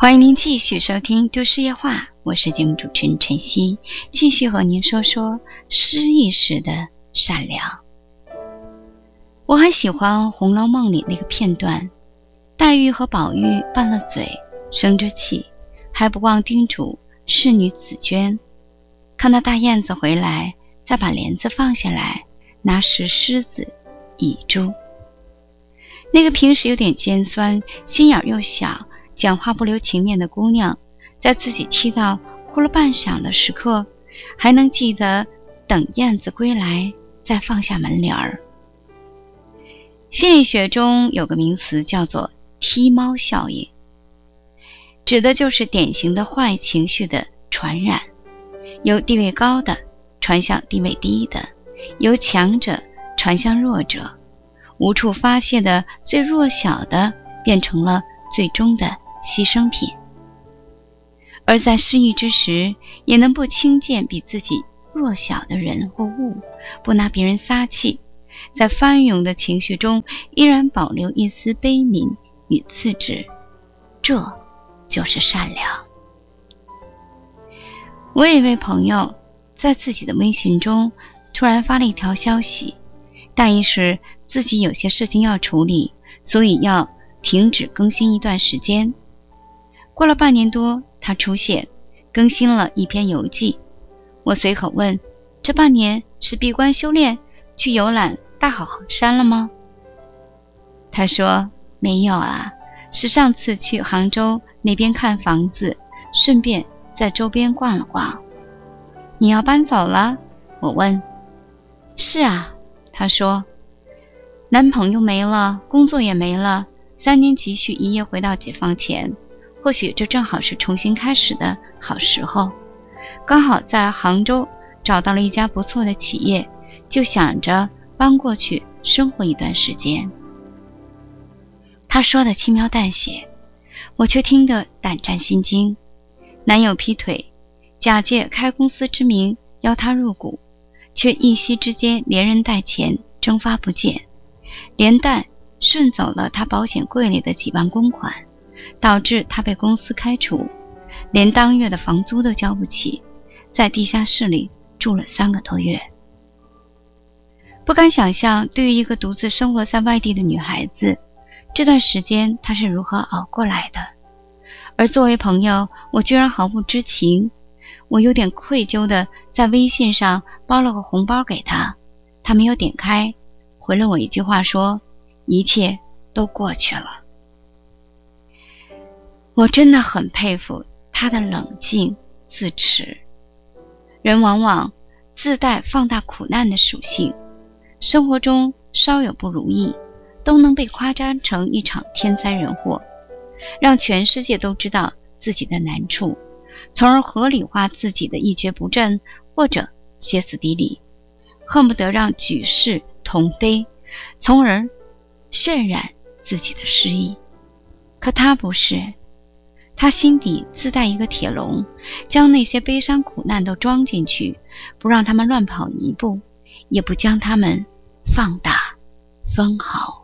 欢迎您继续收听都市夜话，我是节目主持人晨曦，继续和您说说失意时的善良。我很喜欢《红楼梦》里那个片段，黛玉和宝玉拌了嘴，生着气，还不忘叮嘱侍女紫鹃，看到大燕子回来，再把帘子放下来，拿石狮子倚住。那个平时有点尖酸，心眼又小，讲话不留情面的姑娘，在自己气到哭了半晌的时刻，还能记得等燕子归来再放下门帘儿。心理学中有个名词叫做踢猫效应，指的就是典型的坏情绪的传染，由地位高的传向地位低的，由强者传向弱者，无处发泄的最弱小的变成了最终的牺牲品。而在失意之时，也能不轻贱比自己弱小的人或物，不拿别人撒气，在翻涌的情绪中依然保留一丝悲悯与自制，这就是善良。我有一位朋友在自己的微信中突然发了一条消息，大意是自己有些事情要处理，所以要停止更新一段时间。过了半年多，他出现，更新了一篇游记。我随口问，这半年是闭关修炼，去游览大好河山了吗？他说没有啊，是上次去杭州那边看房子，顺便在周边逛了逛。你要搬走了？我问。是啊，他说，男朋友没了，工作也没了，3年积蓄一夜回到解放前，或许这正好是重新开始的好时候。刚好在杭州找到了一家不错的企业，就想着搬过去生活一段时间。他说的轻描淡写，我却听得胆战心惊。男友劈腿，假借开公司之名邀他入股，却一夕之间连人带钱蒸发不见，连带顺走了他保险柜里的几万公款，导致他被公司开除，连当月的房租都交不起，在地下室里住了3个多月。不敢想象，对于一个独自生活在外地的女孩子，这段时间她是如何熬过来的。而作为朋友，我居然毫不知情。我有点愧疚地在微信上包了个红包给她，她没有点开，回了我一句话说，一切都过去了。我真的很佩服她的冷静自持。人往往自带放大苦难的属性，生活中稍有不如意，都能被夸张成一场天灾人祸，让全世界都知道自己的难处，从而合理化自己的一蹶不振或者歇斯底里，恨不得让举世同悲，从而渲染自己的失意。可他不是，他心底自带一个铁笼，将那些悲伤苦难都装进去，不让他们乱跑一步，也不将他们放大分毫。